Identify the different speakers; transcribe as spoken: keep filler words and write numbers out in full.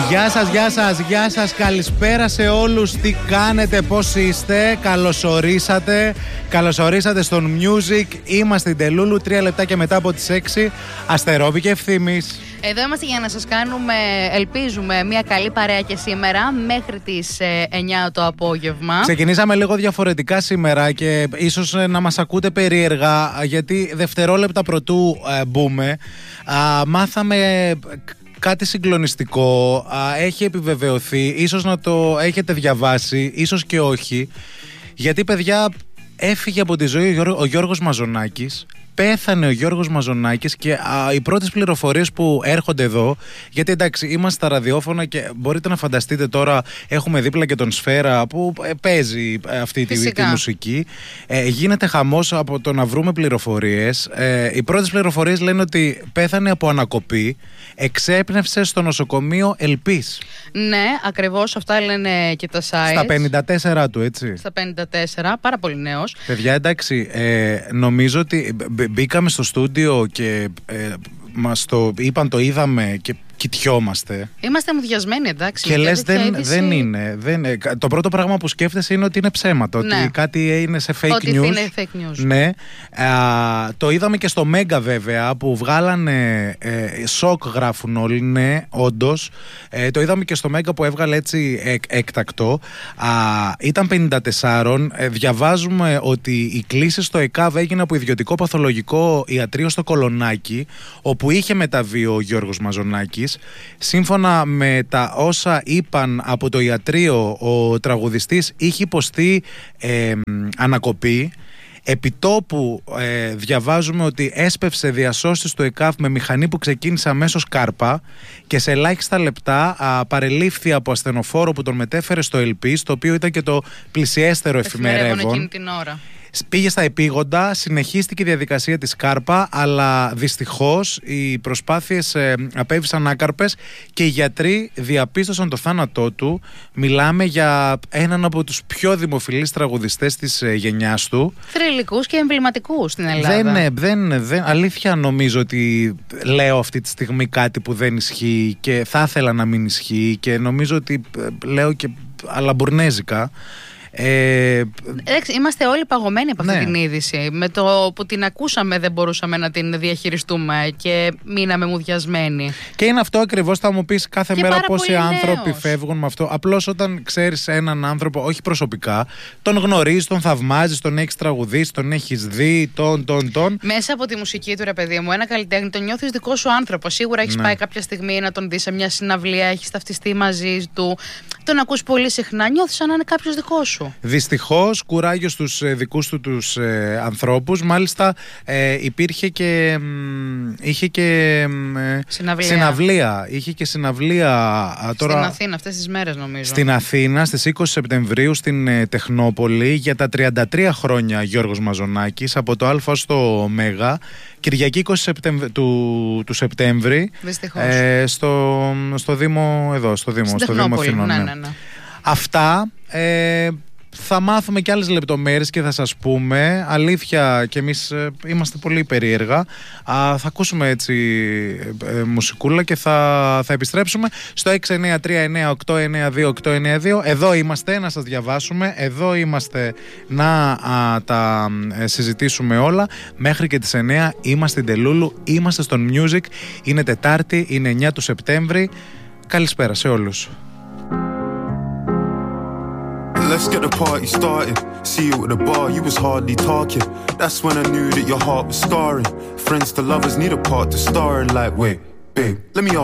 Speaker 1: Γεια σας, γεια σας, γεια σας, καλησπέρα σε όλους. Τι κάνετε, πώς είστε, καλωσορίσατε. Καλωσορίσατε στον Music. Είμαστε η Τελούλου, τρία λεπτάκια μετά από τις έξι. Αστερόβη και Ευθύμης.
Speaker 2: Εδώ είμαστε για να σας κάνουμε, ελπίζουμε, μια καλή παρέα και σήμερα μέχρι τις εννιά το απόγευμα.
Speaker 1: Ξεκινήσαμε λίγο διαφορετικά σήμερα και ίσως να μας ακούτε περίεργα, γιατί δευτερόλεπτα πρωτού ε, μπούμε, α, μάθαμε κάτι συγκλονιστικό, α, έχει επιβεβαιωθεί, ίσως να το έχετε διαβάσει, ίσως και όχι, γιατί παιδιά έφυγε από τη ζωή ο Γιώργος Μαζονάκης. Πέθανε ο Γιώργος Μαζονάκης και α, οι πρώτες πληροφορίες που έρχονται εδώ, γιατί εντάξει είμαστε στα ραδιόφωνα και μπορείτε να φανταστείτε τώρα, έχουμε δίπλα και τον Σφαίρα που ε, παίζει αυτή τη, τη μουσική, ε, γίνεται χαμός από το να βρούμε πληροφορίες. Ε, οι πρώτες πληροφορίες λένε ότι πέθανε από ανακοπή, εξέπνευσε στο νοσοκομείο Ελπής.
Speaker 2: Ναι, ακριβώς αυτά λένε και τα sites.
Speaker 1: Στα πενήντα τέσσερα του, έτσι.
Speaker 2: Στα πενήντα τέσσερα, πάρα πολύ νέος.
Speaker 1: Παιδιά, εντάξει, ε, νομίζω ότι μπήκαμε στο στούντιο και ε, μας το είπαν, το είδαμε και κοιτιόμαστε.
Speaker 2: Είμαστε μουδιασμένοι, εντάξει.
Speaker 1: Και λες δεν, δεν είναι. Δεν, το πρώτο πράγμα που σκέφτεσαι είναι ότι είναι ψέματα.
Speaker 2: Ναι.
Speaker 1: Ότι κάτι είναι σε fake
Speaker 2: ότι
Speaker 1: news.
Speaker 2: είναι fake news.
Speaker 1: Ναι. Α, το είδαμε και στο Μέγκα βέβαια που βγάλανε ε, σοκ, γράφουν όλοι. Ναι, όντως. Ε, το είδαμε και στο Μέγκα που έβγαλε έτσι εκ, έκτακτο. Α, ήταν πενήντα τέσσερα. Ε, διαβάζουμε ότι η κλήση στο ΕΚΑΒ έγινε από ιδιωτικό παθολογικό ιατρείο στο Κολονάκι, όπου είχε μεταβεί ο Γιώργος Μαζονάκης. Σύμφωνα με τα όσα είπαν από το ιατρείο, ο τραγουδιστής είχε υποστεί ε, ανακοπή. Επιτόπου ε, διαβάζουμε ότι έσπευσε διασώστης του ΕΚΑΒ με μηχανή που ξεκίνησε αμέσως κάρπα και σε ελάχιστα λεπτά α, παρελήφθη από ασθενοφόρο που τον μετέφερε στο Ελπής, το οποίο ήταν και το πλησιέστερο εφημερεύον.
Speaker 2: Εκείνη την ώρα.
Speaker 1: Πήγε στα επίγοντα, συνεχίστηκε η διαδικασία της κάρπα, αλλά δυστυχώς οι προσπάθειες ε, απέβησαν άκαρπες και οι γιατροί διαπίστωσαν το θάνατό του. Μιλάμε για έναν από τους πιο δημοφιλείς τραγουδιστές της ε, γενιάς του.
Speaker 2: Θρυλικούς και εμβληματικούς στην Ελλάδα.
Speaker 1: Δεν, δεν, δεν, αλήθεια νομίζω ότι λέω αυτή τη στιγμή κάτι που δεν ισχύει και θα ήθελα να μην ισχύει και νομίζω ότι ε, λέω και αλαμπουρνέζικα. Ε,
Speaker 2: Εντάξει, είμαστε όλοι παγωμένοι από αυτή
Speaker 1: ναι.
Speaker 2: την είδηση. Με το που την ακούσαμε δεν μπορούσαμε να την διαχειριστούμε και μείναμε μουδιασμένοι.
Speaker 1: Και είναι αυτό ακριβώς, θα μου πεις κάθε
Speaker 2: και
Speaker 1: μέρα πόσοι άνθρωποι
Speaker 2: νέος.
Speaker 1: φεύγουν με αυτό. Απλώς όταν ξέρεις έναν άνθρωπο, όχι προσωπικά, τον γνωρίζεις, τον θαυμάζεις, τον έχεις τραγουδίσει, τον έχεις δει, τον, τον, τον.
Speaker 2: Μέσα από τη μουσική του, ρε παιδί μου, ένα καλλιτέχνη τον νιώθεις δικό σου άνθρωπο. Σίγουρα έχεις
Speaker 1: ναι.
Speaker 2: πάει κάποια στιγμή να τον δεις σε μια συναυλία, έχεις ταυτιστεί μαζί του, τον ακούς πολύ συχνά, νιώθεις σαν να είναι κάποιος δικός σου.
Speaker 1: Δυστυχώς, κουράγιο στους ε, δικούς του τους ε, ανθρώπους. Μάλιστα ε, υπήρχε και μ, είχε και ε,
Speaker 2: συναυλία.
Speaker 1: συναυλία. Είχε και συναυλία α, τώρα,
Speaker 2: στην Αθήνα αυτές τις μέρες νομίζω.
Speaker 1: Στην Αθήνα στις είκοσι Σεπτεμβρίου στην ε, Τεχνόπολη για τα τριάντα τρία χρόνια Γιώργος Μαζονάκης από το Α στο Μέγα. Κυριακή είκοσι Σεπτεμβρί, του, του Σεπτέμβρη ε, στο, στο Δήμο εδώ, στο Δήμο, στο Δήμο Αθηνών.
Speaker 2: Ναι, ναι, ναι.
Speaker 1: Αυτά ε, θα μάθουμε και άλλες λεπτομέρειες και θα σας πούμε. Αλήθεια, και εμείς ε, είμαστε πολύ περίεργα. Α, θα ακούσουμε έτσι ε, μουσικούλα και θα, θα επιστρέψουμε στο έξι εννιά τρία εννιά οκτώ εννιά δύο οκτώ εννιά δύο. Εδώ είμαστε να σας διαβάσουμε. Εδώ είμαστε να α, τα ε, συζητήσουμε όλα. Μέχρι και τις εννιά είμαστε στην Τελούλου. Είμαστε στον Music. Είναι Τετάρτη, είναι εννιά του Σεπτέμβρη. Καλησπέρα σε όλους.
Speaker 3: Let's get the party started. See you at the bar, you was hardly talking. That's when I knew that your heart was scarring. Friends to lovers need a part to star in. Like, wait, babe, let me